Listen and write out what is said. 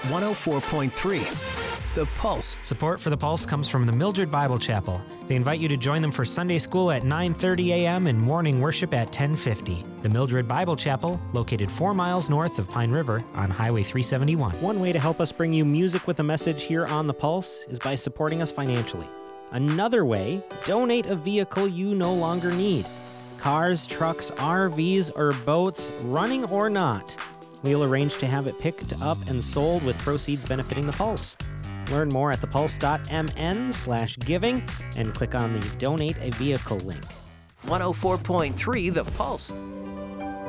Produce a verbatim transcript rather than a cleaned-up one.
one oh four point three The Pulse. Support for The Pulse comes from the Mildred Bible Chapel. They invite you to join them for Sunday school at nine thirty a.m. and morning worship at ten fifty. The Mildred Bible Chapel, located four miles north of Pine River on Highway three seventy-one. One way to help us bring you music with a message here on The Pulse is by supporting us financially. Another way, donate a vehicle you no longer need. Cars, trucks, R Vs, or boats, running or not. We'll arrange to have it picked up and sold with proceeds benefiting The Pulse. Learn more at thepulse.mn slash giving and click on the Donate a Vehicle link. one oh four point three The Pulse.